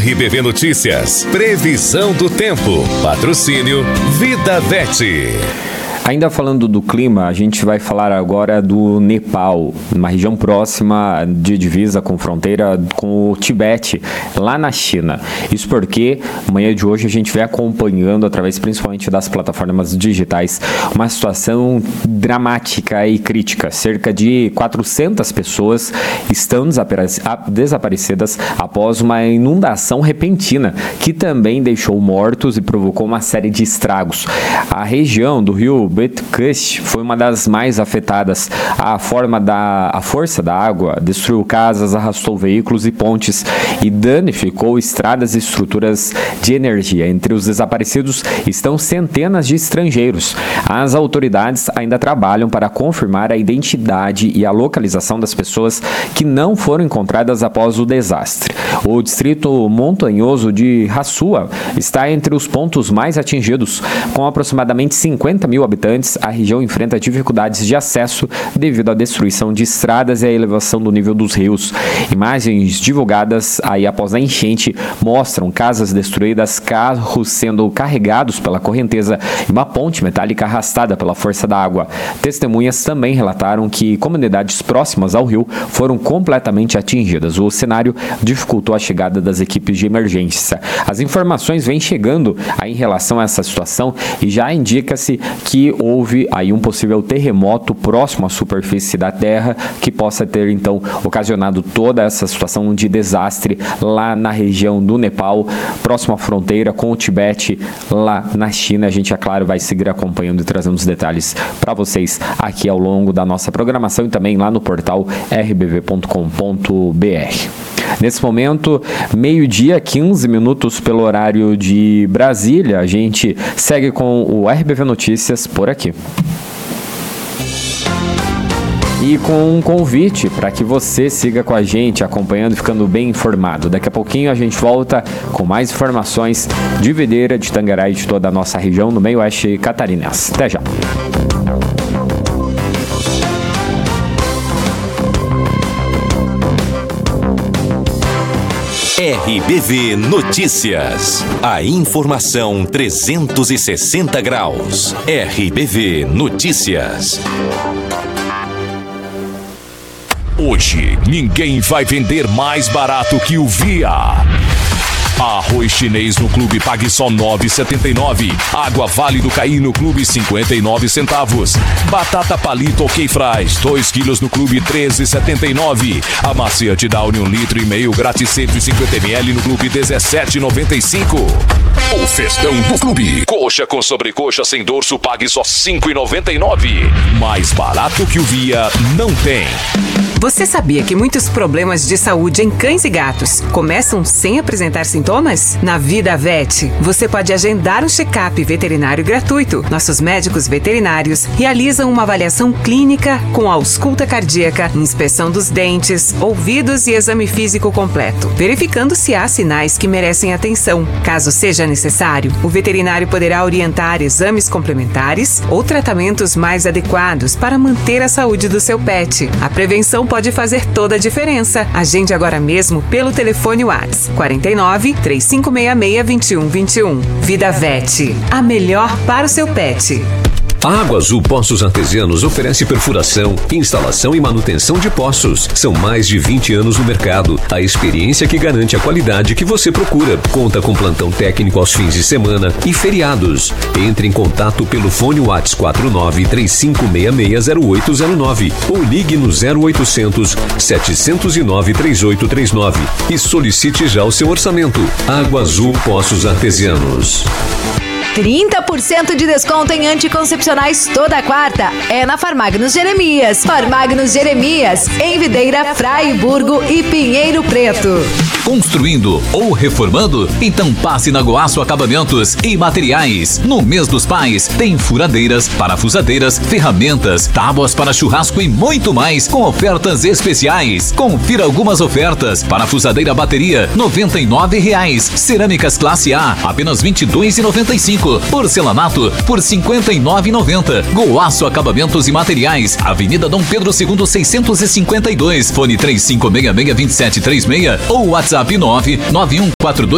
RBV Notícias, previsão do tempo, patrocínio Vida Vete. Ainda falando do clima, a gente vai falar agora do Nepal, uma região próxima de divisa com fronteira com o Tibete, lá na China. Isso porque, amanhã de hoje, a gente vai acompanhando, através principalmente das plataformas digitais, uma situação dramática e crítica. Cerca de 400 pessoas estão desaparecidas após uma inundação repentina, que também deixou mortos e provocou uma série de estragos. A região do rio Butkush foi uma das mais afetadas. A força da água destruiu casas, arrastou veículos e pontes e danificou estradas e estruturas de energia. Entre os desaparecidos estão centenas de estrangeiros. As autoridades ainda trabalham para confirmar a identidade e a localização das pessoas que não foram encontradas após o desastre. O distrito montanhoso de Rasua está entre os pontos mais atingidos, com aproximadamente 50 mil habitantes. A região enfrenta dificuldades de acesso devido à destruição de estradas e à elevação do nível dos rios. Imagens divulgadas aí após a enchente mostram casas destruídas, carros sendo carregados pela correnteza e uma ponte metálica arrastada pela força da água. Testemunhas também relataram que comunidades próximas ao rio foram completamente atingidas. O cenário dificultou a chegada das equipes de emergência. As informações vêm chegando aí em relação a essa situação e já indica-se que houve aí um possível terremoto próximo à superfície da Terra que possa ter então ocasionado toda essa situação de desastre lá na região do Nepal, próximo à fronteira com o Tibete, lá na China. A gente, é claro, vai seguir acompanhando e trazendo os detalhes para vocês aqui ao longo da nossa programação e também lá no portal rbv.com.br. Nesse momento, 12h15 pelo horário de Brasília. A gente segue com o RBV Notícias por aqui. E com um convite para que você siga com a gente, acompanhando e ficando bem informado. Daqui a pouquinho a gente volta com mais informações de Videira, de Tangará e de toda a nossa região no meio oeste catarinense. Até já! RBV Notícias. A informação 360 graus. RBV Notícias. Hoje, ninguém vai vender mais barato que o Via. Arroz chinês no clube pague só R$ 9,79. Água Vale do Caí no clube 59 centavos. Batata palito OK Fries 2 quilos no clube 13,79. Amaciante Downy 1,5 litro grátis 150 ml no clube 17,95. O festão do clube. Coxa com sobrecoxa sem dorso pague só R$ 5,99. Mais barato que o Via não tem. Você sabia que muitos problemas de saúde em cães e gatos começam sem apresentar sintomas? Na Vida Vet, você pode agendar um check-up veterinário gratuito. Nossos médicos veterinários realizam uma avaliação clínica com ausculta cardíaca, inspeção dos dentes, ouvidos e exame físico completo, verificando se há sinais que merecem atenção. Caso seja necessário, o veterinário poderá orientar exames complementares ou tratamentos mais adequados para manter a saúde do seu pet. A prevenção pode fazer toda a diferença. Agende agora mesmo pelo telefone WhatsApp 49 3566 2121. Vida Vet, a melhor para o seu pet. A Água Azul Poços Artesianos oferece perfuração, instalação e manutenção de poços. São mais de 20 anos no mercado. A experiência que garante a qualidade que você procura. Conta com plantão técnico aos fins de semana e feriados. Entre em contato pelo fone WhatsApp 49 3566 0809 ou ligue no 0800 709 3839 e solicite já o seu orçamento. Água Azul Poços Artesianos. 30% de desconto em anticoncepcionais toda quarta é na Farmagnos Jeremias. Farmagnos Jeremias, em Videira, Fraiburgo e Pinheiro Preto. Construindo ou reformando? Então passe na Goaço Acabamentos e Materiais. No mês dos pais, tem furadeiras, parafusadeiras, ferramentas, tábuas para churrasco e muito mais com ofertas especiais. Confira algumas ofertas. Parafusadeira bateria, R$ 99,00. Cerâmicas classe A, apenas R$ 22,95. Porcelanato, por R$ 59,90. Goaço Acabamentos e Materiais, Avenida Dom Pedro II 652. Fone 3566-2736 ou WhatsApp 99142